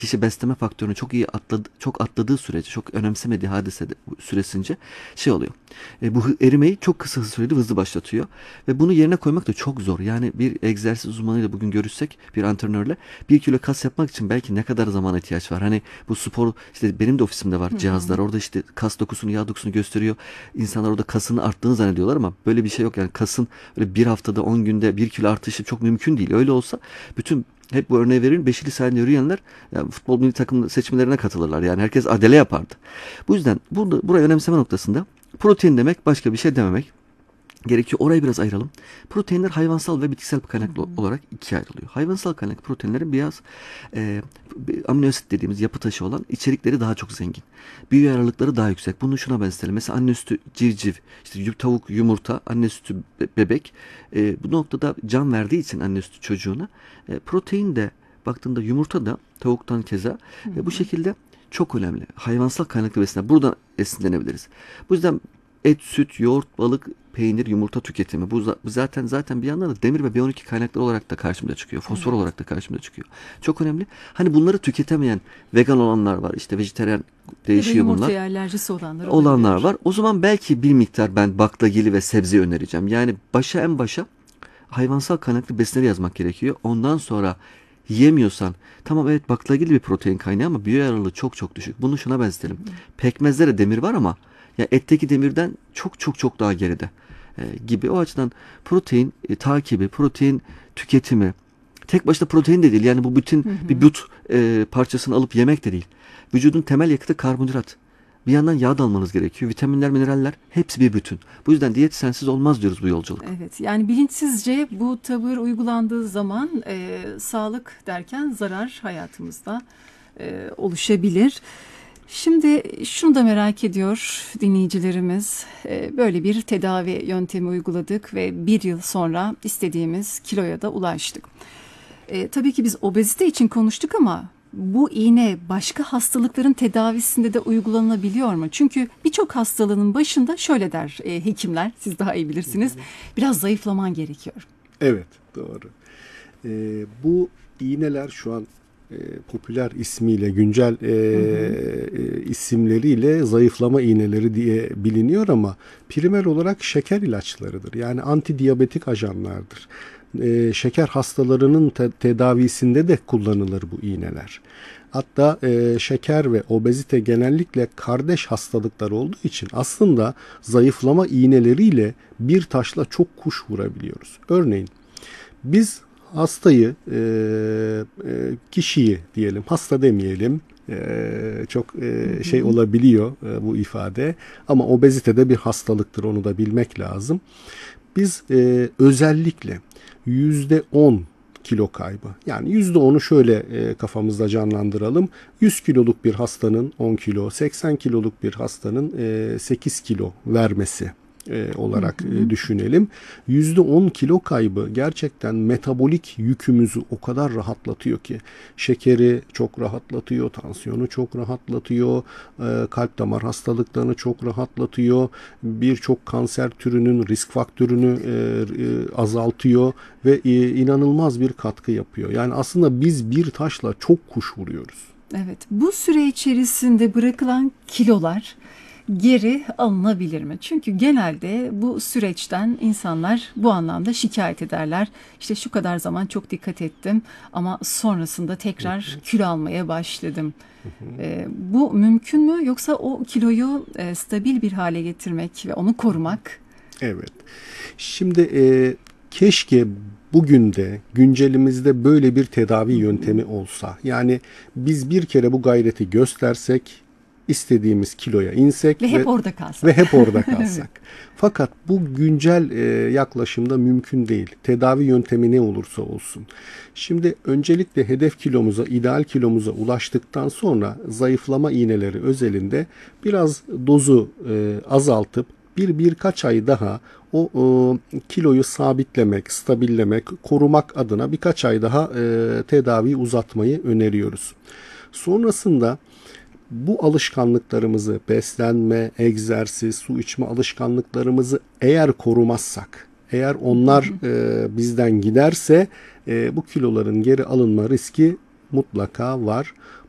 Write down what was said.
kişi besleme faktörünü çok atladığı sürece, çok önemsemediği süresince şey oluyor. Bu erimeyi çok kısa sürede hızlı başlatıyor ve bunu yerine koymak da çok zor. Yani bir egzersiz uzmanıyla bugün görüşsek, bir antrenörle, 1 kilo kas yapmak için belki ne kadar zaman ihtiyaç var? Hani bu spor, işte benim de ofisimde var Hı cihazlar. hı. Orada işte kas dokusunu, yağ dokusunu gösteriyor. İnsanlar orada kasının arttığını zannediyorlar ama böyle bir şey yok. Yani kasın öyle bir haftada, 10 günde 1 kilo artışı çok mümkün değil. Öyle olsa bütün, hep bu örneği verin, Beşiktaş sahilinde yürüyenler yani futbol milli takım seçimlerine katılırlar. Yani herkes adele yapardı. Bu yüzden burayı önemseme noktasında protein demek başka bir şey dememek gerekiyor. Orayı biraz ayıralım. Proteinler hayvansal ve bitkisel Hı kaynaklı hı. olarak ikiye ayrılıyor. Hayvansal kaynaklı proteinlerin biraz e, amino asit dediğimiz yapı taşı olan içerikleri daha çok zengin. Biyojararlılıkları daha yüksek. Bunu şuna benzetelim. Mesela anne sütü civciv, işte tavuk yumurta, anne sütü bebek. Bu noktada can verdiği için anne sütü çocuğuna, protein de baktığında yumurta da tavuktan keza Hı bu hı. şekilde çok önemli. Hayvansal kaynaklı besinler. Buradan esinlenebiliriz. Bu yüzden et, süt, yoğurt, balık, peynir, yumurta tüketimi. Bu zaten bir yandan da demir ve B12 kaynakları olarak da karşımıza çıkıyor. Fosfor Evet. olarak da karşımıza çıkıyor. Çok önemli. Hani bunları tüketemeyen vegan olanlar var. İşte vejetaryen, Ya da değişiyor bunlar. yumurtaya alerjisi olanlar Olanlar olabilir. var. O zaman belki bir miktar ben baklagili ve sebze önereceğim. Yani en başa hayvansal kaynaklı besinleri yazmak gerekiyor. Ondan sonra yiyemiyorsan, tamam, evet, baklagil bir protein kaynağı ama biyoyararlılığı çok çok düşük. Bunu şuna Hı benzetelim. hı. Pekmezde de demir var ama ya etteki demirden çok çok çok daha geride gibi. O açıdan protein takibi, protein tüketimi tek başına protein de değil. Yani bu bütün Hı bir hı. but parçasını alıp yemek de değil. Vücudun temel yakıtı karbonhidrat. Bir yandan yağ da almanız gerekiyor. Vitaminler, mineraller hepsi bir bütün. Bu yüzden diyet sensiz olmaz diyoruz bu yolculuk. Evet, yani bilinçsizce bu tavır uygulandığı zaman sağlık derken zarar hayatımızda oluşabilir. Şimdi şunu da merak ediyor dinleyicilerimiz. Böyle bir tedavi yöntemi uyguladık ve 1 yıl sonra istediğimiz kiloya da ulaştık. Tabii ki biz obezite için konuştuk ama bu iğne başka hastalıkların tedavisinde de uygulanabiliyor mu? Çünkü birçok hastalığın başında şöyle der hekimler, siz daha iyi bilirsiniz. Biraz zayıflaman gerekiyor. Evet, doğru. Bu iğneler şu an popüler ismiyle, güncel Hı hı. isimleriyle zayıflama iğneleri diye biliniyor ama primer olarak şeker ilaçlarıdır. Yani antidiyabetik ajanlardır. Şeker hastalarının tedavisinde de kullanılır bu iğneler. Hatta şeker ve obezite genellikle kardeş hastalıklar olduğu için aslında zayıflama iğneleriyle bir taşla çok kuş vurabiliyoruz. Örneğin biz hastayı, kişiyi diyelim, hasta demeyelim, çok Hı şey hı. olabiliyor bu ifade, ama obezite de bir hastalıktır, onu da bilmek lazım. Biz özellikle %10 kilo kaybı, yani %10'u şöyle kafamızda canlandıralım. 100 kiloluk bir hastanın 10 kilo, 80 kiloluk bir hastanın 8 kilo vermesi Hı olarak hı. düşünelim. %10 kilo kaybı gerçekten metabolik yükümüzü o kadar rahatlatıyor ki, şekeri çok rahatlatıyor, tansiyonu çok rahatlatıyor, kalp damar hastalıklarını çok rahatlatıyor, birçok kanser türünün risk faktörünü azaltıyor ve inanılmaz bir katkı yapıyor. Yani aslında biz bir taşla çok kuş vuruyoruz. Evet, bu süre içerisinde bırakılan kilolar geri alınabilir mi? Çünkü genelde bu süreçten insanlar bu anlamda şikayet ederler. İşte şu kadar zaman çok dikkat ettim ama sonrasında tekrar kilo almaya başladım. Bu mümkün mü, yoksa o kiloyu stabil bir hale getirmek ve onu korumak? Evet. Şimdi keşke bugün de güncelimizde böyle bir tedavi Hı hı. yöntemi olsa. Yani biz bir kere bu gayreti göstersek, istediğimiz kiloya insek Ve hep ve orada kalsak. hep orada Evet. kalsak. Fakat bu güncel yaklaşımda mümkün değil. Tedavi yöntemi ne olursa olsun. Şimdi öncelikle hedef kilomuza, ideal kilomuza ulaştıktan sonra zayıflama iğneleri özelinde biraz dozu azaltıp birkaç ay daha o kiloyu sabitlemek, stabillemek, korumak adına birkaç ay daha tedaviyi uzatmayı öneriyoruz. Sonrasında bu alışkanlıklarımızı, beslenme, egzersiz, su içme alışkanlıklarımızı eğer korumazsak, eğer onlar bizden giderse bu kiloların geri alınma riski mutlaka var.